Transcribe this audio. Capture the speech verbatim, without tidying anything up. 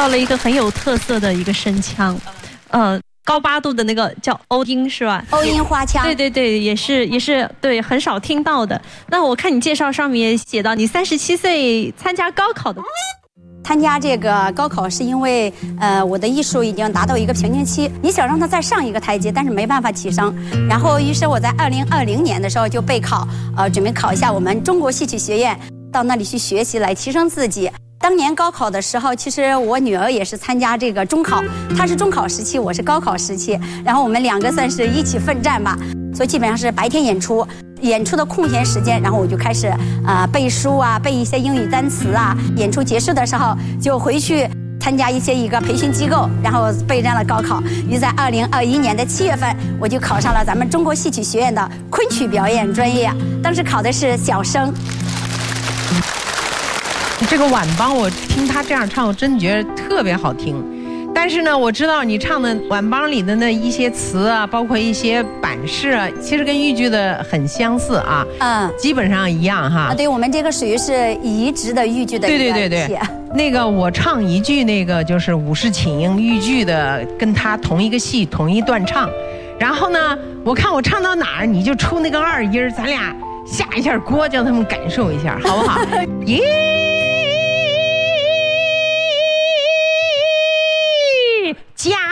到了一个很有特色的一个声腔，呃。 高八度的那个叫欧音是吧？ 欧音花腔， 对对对，也是也是对，很少听到的。那我看你介绍上面也写到，你三十七岁参加高考的。 参加这个高考是因为，呃，我的艺术已经达到一个瓶颈期，你想让它再上一个台阶，但是没办法提升。然后，于是我在二零二零年的时候就备考，呃，准备考一下我们中国戏曲学院，到那里去学习来提升自己。 当年高考的时候，其实我女儿也是参加这个中考，她是中考时期，我是高考时期，然后我们两个算是一起奋战吧，所以基本上是白天演出，演出的空闲时间，然后我就开始啊、呃、背书啊，背一些英语单词啊，演出结束的时候就回去参加一些一个培训机构，然后备战了高考。于在二零二一年的七月份，我就考上了咱们中国戏曲学院的昆曲表演专业，当时考的是小生。 这个晚帮，我听他这样唱，我真觉得特别好听。但是呢，我知道你唱的晚帮里的那一些词啊，包括一些版式啊，其实跟豫剧的很相似啊，嗯，基本上一样哈。啊， 对，我们这个属于是移植的豫剧的。 对对对对。那个我唱一句，那个就是武氏请缨豫剧的，跟他同一个戏同一段唱。然后呢，我看我唱到哪儿，你就出那个二音，咱俩下一下锅，叫他们感受一下，好不好？耶。家